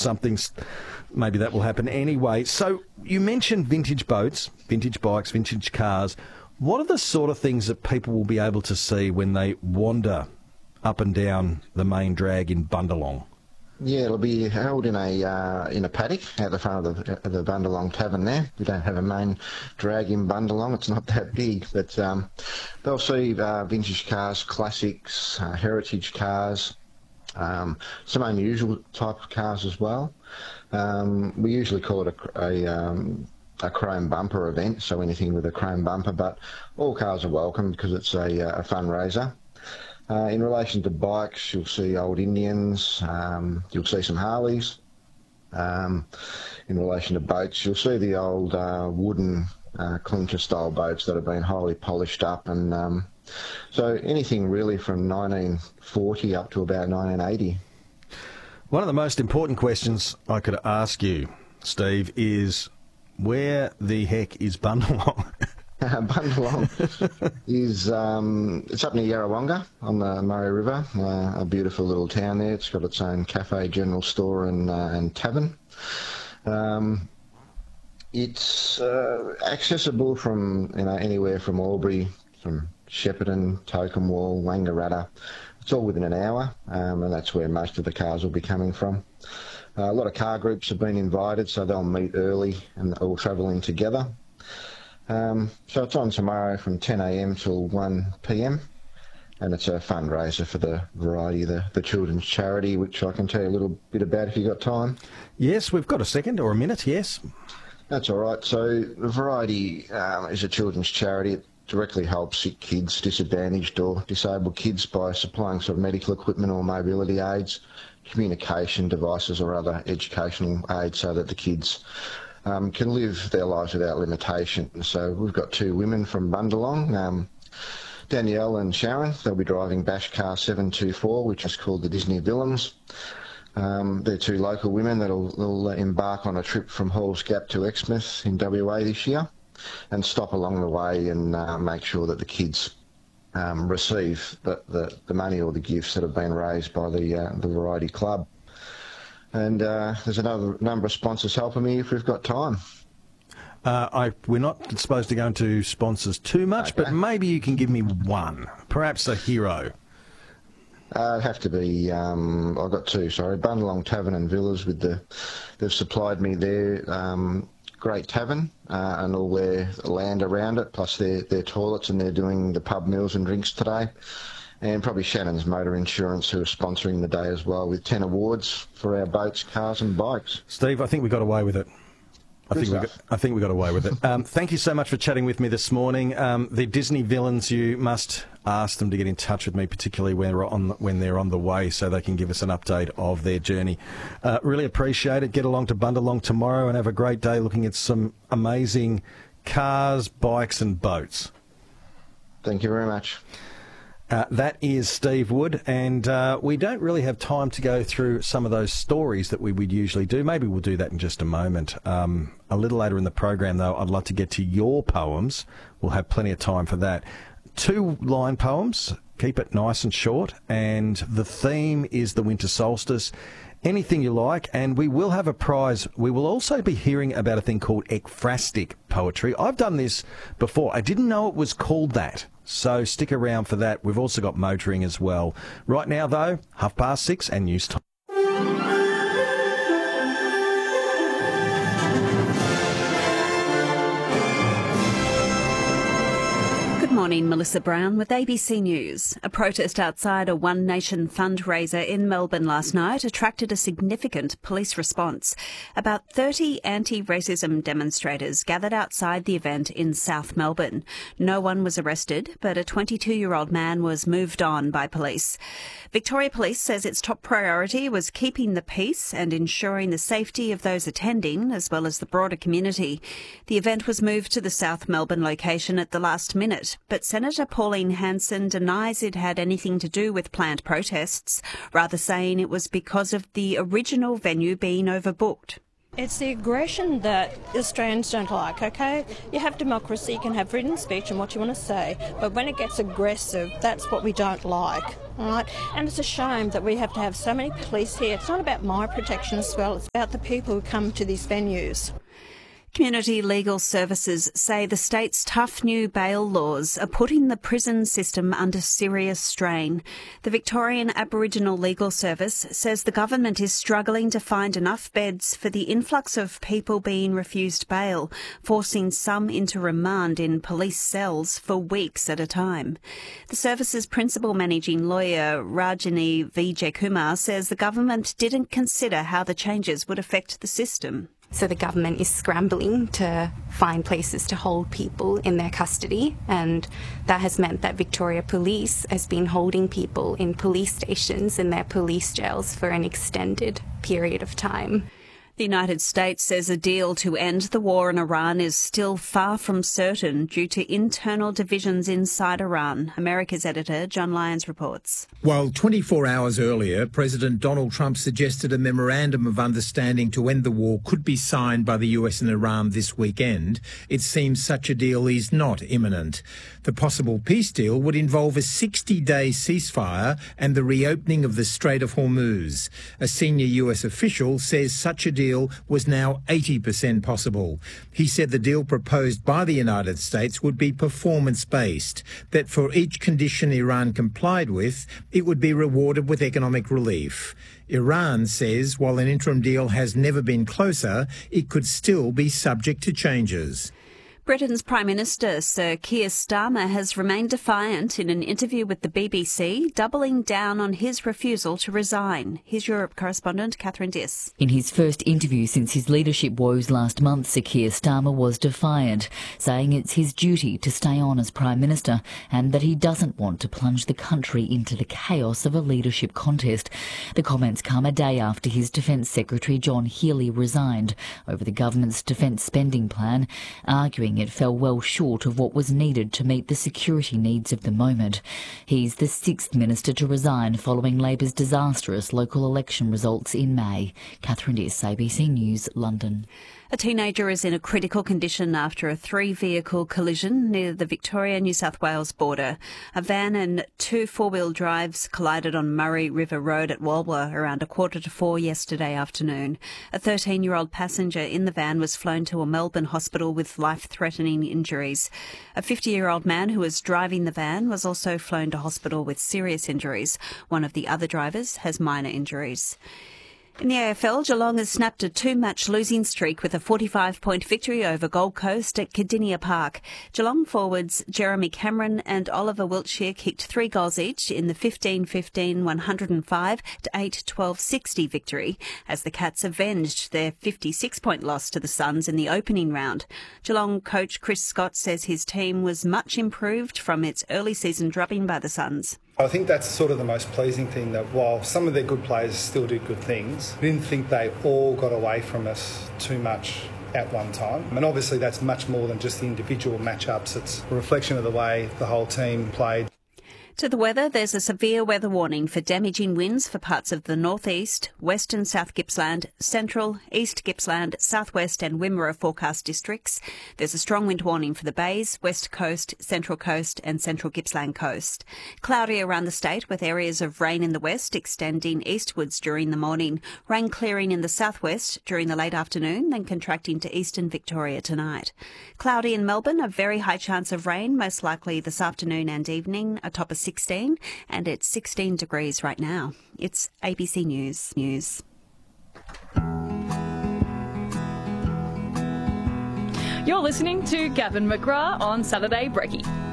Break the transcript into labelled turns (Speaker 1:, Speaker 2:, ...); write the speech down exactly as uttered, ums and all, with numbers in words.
Speaker 1: something's maybe that will happen anyway. So you mentioned vintage boats, vintage bikes, vintage cars. What are the sort of things that people will be able to see when they wander up and down the main drag in Bundalong?
Speaker 2: Yeah, it'll be held in a uh, in a paddock at the front of the, the Bundalong Tavern there. We don't have a main drag in Bundalong, it's not that big, but um, they'll see uh, vintage cars, classics, uh, heritage cars, um, some unusual type of cars as well. Um, we usually call it a, a, um, a chrome bumper event, so anything with a chrome bumper, but all cars are welcome because it's a, a fundraiser. Uh, in relation to bikes, you'll see old Indians, um, you'll see some Harleys. Um, in relation to boats, you'll see the old uh, wooden uh, clincher-style boats that have been highly polished up. And um, so anything really from nineteen forty up to about nineteen eighty.
Speaker 1: One of the most important questions I could ask you, Steve, is where the heck is Bundalong?
Speaker 2: Bundalong is um, it's up near Yarrawonga on the Murray River, uh, a beautiful little town there. It's got its own cafe, general store and, uh, and tavern. Um, it's uh, accessible from you know anywhere from Albury, from Shepparton, Tocumwal, Wangaratta. It's all within an hour, um, and that's where most of the cars will be coming from. Uh, a lot of car groups have been invited, so they'll meet early and all travel in together. Um, so it's on tomorrow from ten a m till one p m and it's a fundraiser for the Variety, the, the children's charity, which I can tell you a little bit about if you've got time.
Speaker 1: Yes, we've got a second or a minute, yes.
Speaker 2: That's all right. So the Variety um, is a children's charity. It directly helps sick kids, disadvantaged or disabled kids by supplying sort of medical equipment or mobility aids, communication devices or other educational aids so that the kids Um, can live their lives without limitation. So we've got two women from Bundalong, um, Danielle and Sharon. They'll be driving Bash Car seven two four, which is called the Disney Villains. Um, they're two local women that'll, that'll embark on a trip from Halls Gap to Exmouth in W A this year and stop along the way and uh, make sure that the kids um, receive the, the, the money or the gifts that have been raised by the, uh, the Variety Club. And uh, there's another number of sponsors helping me if we've got time.
Speaker 1: Uh, I, we're not supposed to go into sponsors too much, okay, but maybe you can give me one, perhaps a hero.
Speaker 2: Uh, it'd have to be, um, I've got two, sorry, Bundalong Tavern and Villas. With the, they've supplied me their um, great tavern uh, and all their land around it, plus their, their toilets, and they're doing the pub meals and drinks today. And probably Shannon's Motor Insurance, who are sponsoring the day as well, with ten awards for our boats, cars and bikes.
Speaker 1: Steve, I think we got away with it. I think, we got, I think we got away with it. Um, thank you so much for chatting with me this morning. Um, the Disney Villains, you must ask them to get in touch with me, particularly when they're on, when they're on the way, so they can give us an update of their journey. Uh, really appreciate it. Get along to Bundalong tomorrow and have a great day looking at some amazing cars, bikes and boats.
Speaker 2: Thank you very much.
Speaker 1: Uh, that is Steve Wood, and uh, we don't really have time to go through some of those stories that we would usually do. Maybe we'll do that in just a moment. Um, a little later in the program, though, I'd like to get to your poems. We'll have plenty of time for that. Two-line poems, keep it nice and short, and the theme is the winter solstice. Anything you like, and we will have a prize. We will also be hearing about a thing called ekphrastic poetry. I've done this before. I didn't know it was called that. So stick around for that. We've also got motoring as well. Right now, though, half past six and news time.
Speaker 3: Morning, Melissa Brown with A B C News. A protest outside a One Nation fundraiser in Melbourne last night attracted a significant police response. About thirty anti-racism demonstrators gathered outside the event in South Melbourne. No one was arrested, but a twenty-two-year-old man was moved on by police. Victoria Police says its top priority was keeping the peace and ensuring the safety of those attending, as well as the broader community. The event was moved to the South Melbourne location at the last minute, but Senator Pauline Hanson denies it had anything to do with planned protests, rather saying it was because of the original venue being overbooked.
Speaker 4: It's the aggression that Australians don't like, okay? You have democracy, you can have freedom of speech and what you want to say, but when it gets aggressive, that's what we don't like, all right? And it's a shame that we have to have so many police here. It's not about my protection as well, it's about the people who come to these venues.
Speaker 3: Community Legal Services say the state's tough new bail laws are putting the prison system under serious strain. The Victorian Aboriginal Legal Service says the government is struggling to find enough beds for the influx of people being refused bail, forcing some into remand in police cells for weeks at a time. The service's principal managing lawyer, Rajini Vijaykumar, says the government didn't consider how the changes would affect the system.
Speaker 5: So the government is scrambling to find places to hold people in their custody, and that has meant that Victoria Police has been holding people in police stations in their police jails for an extended period of time.
Speaker 3: The United States says a deal to end the war in Iran is still far from certain due to internal divisions inside Iran. America's editor, John Lyons, reports.
Speaker 6: While twenty-four hours earlier, President Donald Trump suggested a memorandum of understanding to end the war could be signed by the U S and Iran this weekend, it seems such a deal is not imminent. The possible peace deal would involve a sixty-day ceasefire and the reopening of the Strait of Hormuz. A senior U S official says such a deal was now eighty percent possible. He said the deal proposed by the United States would be performance-based, that for each condition Iran complied with, it would be rewarded with economic relief. Iran says while an interim deal has never been closer, it could still be subject to changes.
Speaker 3: Britain's Prime Minister Sir Keir Starmer has remained defiant in an interview with the B B C, doubling down on his refusal to resign. Here's Europe correspondent Catherine Diss.
Speaker 7: In his first interview since his leadership woes last month, Sir Keir Starmer was defiant, saying it's his duty to stay on as Prime Minister and that he doesn't want to plunge the country into the chaos of a leadership contest. The comments come a day after his Defence Secretary John Healey resigned over the government's defence spending plan, arguing it fell well short of what was needed to meet the security needs of the moment. He's the sixth minister to resign following Labor's disastrous local election results in May. Catherine Diss, A B C News, London.
Speaker 3: A teenager is in a critical condition after a three-vehicle collision near the Victoria-New South Wales border. A van and two four-wheel drives collided on Murray River Road at Walwa around a quarter to four yesterday afternoon. A thirteen-year-old passenger in the van was flown to a Melbourne hospital with life-threatening injuries. A fifty-year-old man who was driving the van was also flown to hospital with serious injuries. One of the other drivers has minor injuries. In the A F L, Geelong has snapped a two-match losing streak with a forty-five point victory over Gold Coast at Cardinia Park. Geelong forwards Jeremy Cameron and Oliver Wiltshire kicked three goals each in the fifteen fifteen one oh five to eight twelve sixty victory as the Cats avenged their fifty-six point loss to the Suns in the opening round. Geelong coach Chris Scott says his team was much improved from its early season drubbing by the Suns.
Speaker 8: I think that's sort of the most pleasing thing, that while some of their good players still did good things, I didn't think they all got away from us too much at one time. And obviously that's much more than just the individual matchups. It's a reflection of the way the whole team played.
Speaker 3: To the weather, there's a severe weather warning for damaging winds for parts of the northeast, west and south Gippsland, central, east Gippsland, southwest and Wimmera forecast districts. There's a strong wind warning for the Bays, west coast, central coast and central Gippsland coast. Cloudy around the state with areas of rain in the west extending eastwards during the morning. Rain clearing in the southwest during the late afternoon, then contracting to eastern Victoria tonight. Cloudy in Melbourne, a very high chance of rain, most likely this afternoon and evening, a top of sixteen, and it's sixteen degrees right now. It's A B C News. News.
Speaker 9: You're listening to Gavin McGrath on Saturday Brekkie.